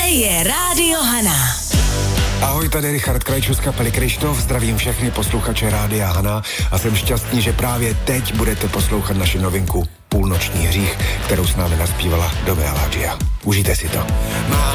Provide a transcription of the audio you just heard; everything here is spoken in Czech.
je Rádio Hana. Ahoj, tady Richard Krajčů z kapely Krištof, zdravím všechny posluchače Rádia Hana a jsem šťastný, že právě teď budete poslouchat naši novinku Půlnoční hřích, kterou s námi naspívala Dove Aladžia. Užijte si to. Mám